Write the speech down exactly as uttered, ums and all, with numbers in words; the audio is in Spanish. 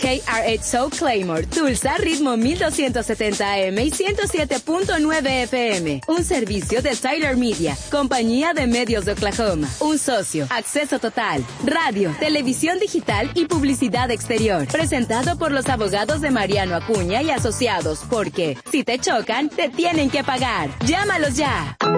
K R H O Claymore, Tulsa, ritmo mil doscientos setenta A M y ciento siete punto nueve F M. Un servicio de Tyler Media, compañía de medios de Oklahoma. Un socio, acceso total, radio, televisión digital y publicidad exterior. Presentado por los abogados de Mariano Acuña y Asociados, porque si te chocan, te tienen que pagar. Llámalos ya.